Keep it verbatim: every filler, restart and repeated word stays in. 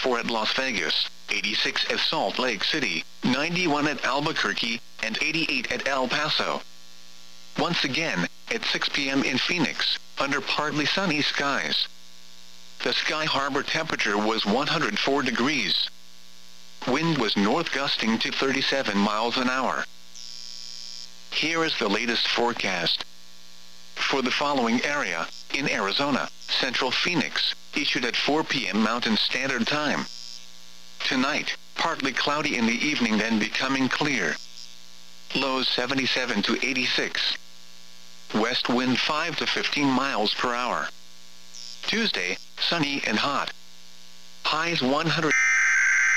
eighty-four at Las Vegas, eighty-six at Salt Lake City, ninety-one at Albuquerque, and eighty-eight at El Paso. Once again, at six p m in Phoenix, under partly sunny skies. The Sky Harbor temperature was one hundred four degrees. Wind was north gusting to thirty-seven miles an hour. Here is the latest forecast. For the following area, in Arizona, Central Phoenix, issued at four p m Mountain Standard Time. Tonight, partly cloudy in the evening then becoming clear. Lows seventy-seven to eighty-six. West wind five to fifteen miles per hour. Tuesday, sunny and hot. Highs one hundred.